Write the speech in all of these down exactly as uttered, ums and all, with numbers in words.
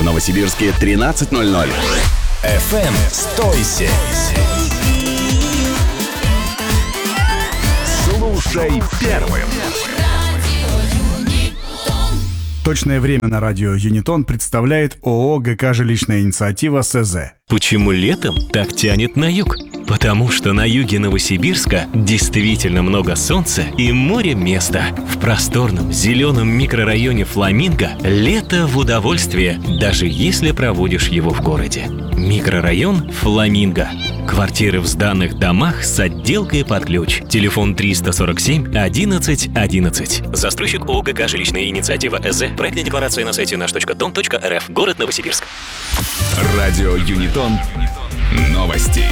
В Новосибирске тринадцать ноль ноль. эф эм «Стойся». Слушай первым. Точное время на радио Юнитон представляет ООО ГК «Жилищная инициатива» СЗ. Почему летом так тянет на юг? Потому что на юге Новосибирска действительно много солнца и море места. В просторном зеленом микрорайоне Фламинго лето в удовольствие, даже если проводишь его в городе. Микрорайон Фламинго. Квартиры в сданных домах с отделкой под ключ. Телефон триста сорок семь одиннадцать одиннадцать. Застройщик ООО ГК «Жилищная инициатива» СЗ. Проектная декларация на сайте наш точка дом точка эр эф. Город Новосибирск. Радио Юнитон. Новости.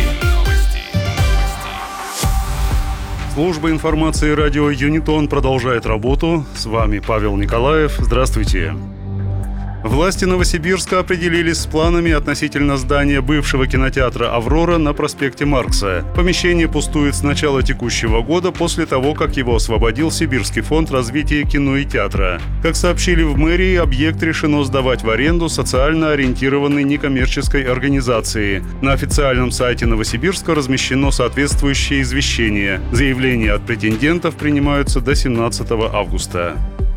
Служба информации радио Юнитон продолжает работу. С вами Павел Николаев. Здравствуйте. Власти Новосибирска определились с планами относительно здания бывшего кинотеатра «Аврора» на проспекте Маркса. Помещение пустует с начала текущего года после того, как его освободил Сибирский фонд развития кино и театра. Как сообщили в мэрии, объект решено сдавать в аренду социально ориентированной некоммерческой организации. На официальном сайте Новосибирска размещено соответствующее извещение. Заявления от претендентов принимаются до семнадцатого августа.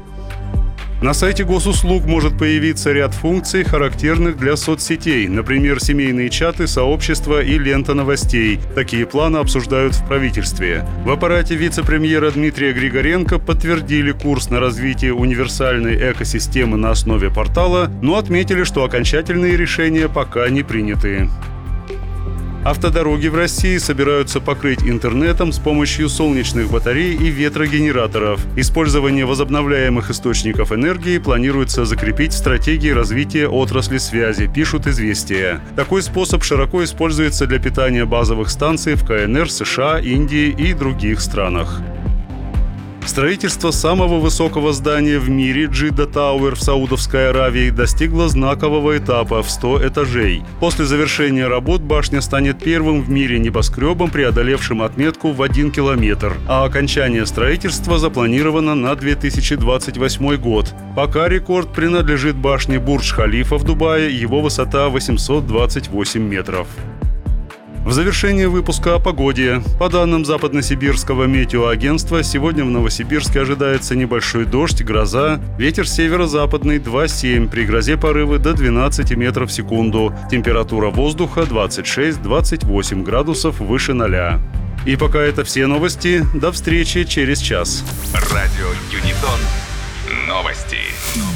На сайте госуслуг может появиться ряд функций, характерных для соцсетей, например, семейные чаты, сообщества и лента новостей. Такие планы обсуждают в правительстве. В аппарате вице-премьера Дмитрия Григоренко подтвердили курс на развитие универсальной экосистемы на основе портала, но отметили, что окончательные решения пока не приняты. Автодороги в России собираются покрыть интернетом с помощью солнечных батарей и ветрогенераторов. Использование возобновляемых источников энергии планируется закрепить в стратегии развития отрасли связи, пишут «Известия». Такой способ широко используется для питания базовых станций в ка эн эр, США, Индии и других странах. Строительство самого высокого здания в мире Джидда Тауэр в Саудовской Аравии достигло знакового этапа в сто этажей. После завершения работ башня станет первым в мире небоскребом, преодолевшим отметку в один километр, а окончание строительства запланировано на две тысячи двадцать восьмой год. Пока рекорд принадлежит башне Бурдж-Халифа в Дубае, его высота восемьсот двадцать восемь метров. В завершение выпуска о погоде. По данным Западносибирского метеоагентства, сегодня в Новосибирске ожидается небольшой дождь, гроза. Ветер северо-западный два семь, при грозе порывы до двенадцати метров в секунду. Температура воздуха двадцать шесть - двадцать восемь градусов выше ноля. И пока это все новости. До встречи через час. Радио Юнитон. Новости.